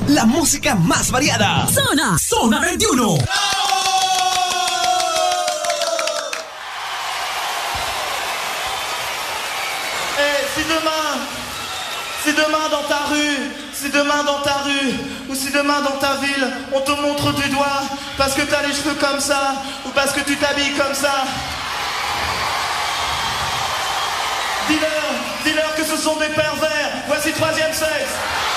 la música más variada. Zona 21. Si demain dans ta rue, ou si demain dans ta ville, on te montre du doigt parce que t'as les cheveux comme ça, ou parce que tu t'habilles comme ça, dis-leur que ce sont des pervers. Voici Troisième Sexe.